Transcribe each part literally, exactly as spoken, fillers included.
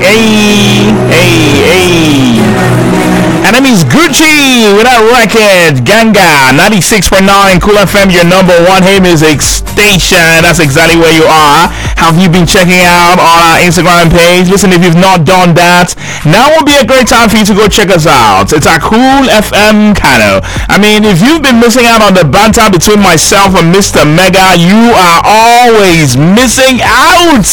Hey, hey, hey. And that means Gucci with that record, Ganga, ninety-six point nine Cool F M, your number one hit music station. That's exactly where you are. Have you been checking out on our Instagram page? Listen, if you've not done that, now will be a great time for you to go check us out. It's our Cool F M Kano. I mean, if you've been missing out on the banter between myself and Mister Mega, you are always missing out.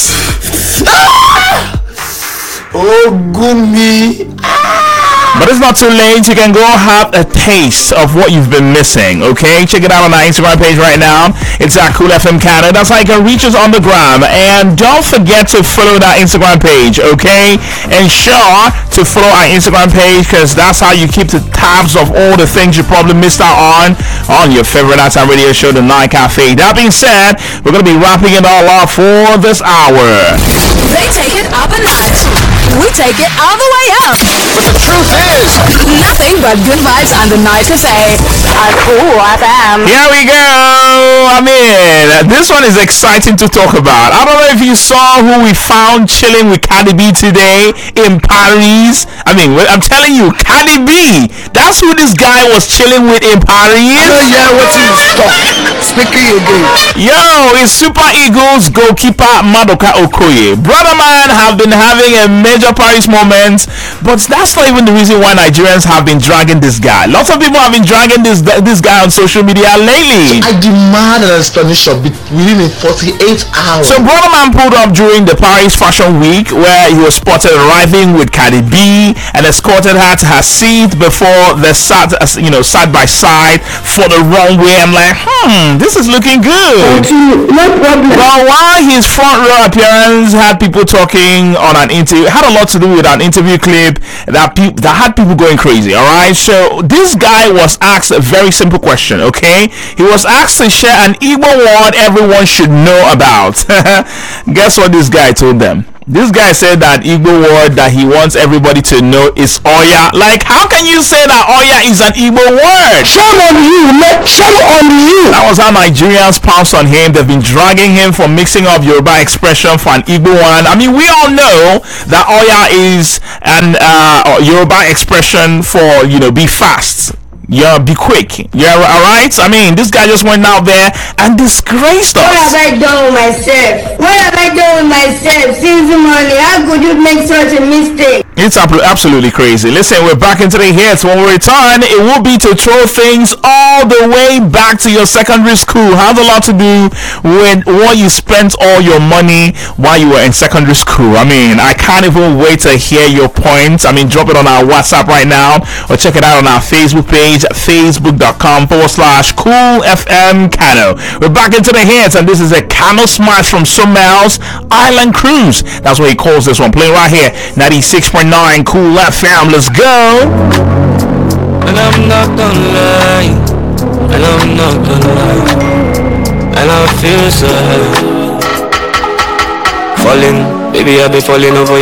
Oh, Gumi. But it's not too late. You can go have a taste of what you've been missing, okay? Check it out on our Instagram page right now. It's at Cool F M Canada. That's how you can reach us on the gram. And don't forget to follow that Instagram page, okay? Ensure to follow our Instagram page because that's how you keep the tabs of all the things you probably missed out on on your favorite nighttime radio show, The Night Cafe. That being said, we're going to be wrapping it all up for this hour. They take it up a notch. We take it all the way up. But the truth is, nothing but good vibes on The Night Cafe on Cool F M. Here we go. I mean, this one is exciting to talk about. I don't know if you saw who we found chilling with Cardi B today in Paris. I mean, I'm telling you, Cardi B. That's who this guy was chilling with in Paris. oh yeah, what is speaking again? Yo, it's Super Eagles goalkeeper Maduka Okoye. Brother man have been having a major Paris moment, but that's not even the reason why Nigerians have been dragging this guy. Lots of people have been dragging this this guy on social media lately. I demand an explanation within forty-eight hours. So Brother Man pulled up during the Paris Fashion Week where he was spotted arriving with Cardi B and escorted her to her seat before they sat, you know, side by side for the runway. I'm like, hmm, this is looking good. No problem. Well, while his front row appearance had people talking on an interview, had a lot to do with an interview clip that people that had people going crazy. All right, so this guy was asked a very simple question. Okay, he was asked to share an Igbo word everyone should know about. Guess what this guy told them? This guy said that Igbo word that he wants everybody to know is Oya. Like, how can you say that Oya is an Igbo word? Shame on you, man. Shame on you. That was how Nigerians pounced on him. They've been dragging him for mixing up Yoruba expression for an Igbo one. I mean, we all know that Oya is an uh, Yoruba expression for, you know, be fast. Yeah, be quick. Yeah, alright? I mean, this guy just went out there and disgraced us. What have I done with myself? What have I done with myself since the morning? How could you make such a mistake? It's absolutely crazy. Listen, we're back into the hits. When we return, it will be to throw things all the way back to your secondary school. Has a lot to do with what you spent all your money while you were in secondary school. I mean, I can't even wait to hear your points. I mean, drop it on our WhatsApp right now or check it out on our Facebook page, facebook.com forward slash Cool FM Kano. We're back into the hits, and this is a Kano smash from Somel's Island Cruise. That's what he calls this one. Playing right here, ninety-six point nine Cool F M. Let's go. And I'm not gonna lie, and I'm not gonna lie, and I feel so high. Falling, baby, I've been falling over you.